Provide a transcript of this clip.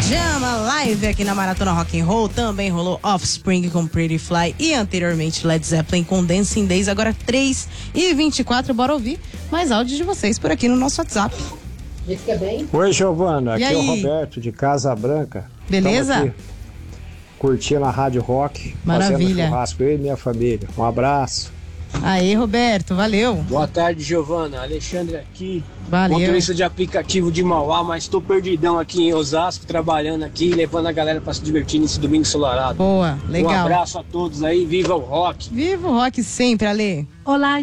Jama Live aqui na Maratona Rock and Roll. Também rolou Offspring com Pretty Fly e anteriormente Led Zeppelin com Dancing Days. Agora 3h24, bora ouvir mais áudios de vocês por aqui no nosso WhatsApp. Fica bem? Oi, Giovana, aqui E é o aí? Roberto de Casa Branca. Beleza? Curtindo a Rádio Rock. Maravilha. Fazendo churrasco, eu e minha família. Um abraço. Aí, Roberto, valeu. Boa tarde, Giovana. Alexandre aqui. Valeu. Motorista de aplicativo de Mauá, mas estou perdidão aqui em Osasco, trabalhando aqui, levando a galera para se divertir nesse domingo ensolarado. Boa, legal. Um abraço a todos aí, viva o rock. Viva o rock sempre, Ale. Olá,